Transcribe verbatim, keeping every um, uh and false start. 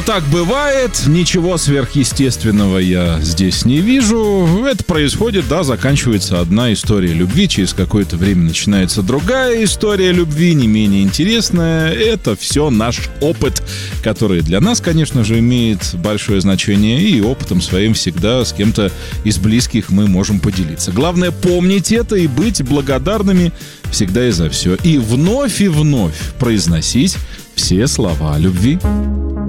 так бывает, ничего сверхъестественного я здесь не вижу. Это происходит, да, заканчивается одна история любви, через какое-то время начинается другая история любви, не менее интересная. Это все наш опыт, который для нас, конечно же, имеет большое значение, и опытом своим всегда с кем-то из близких мы можем поделиться. Главное помнить это и быть благодарными всегда и за все. И вновь и вновь произносить все слова любви.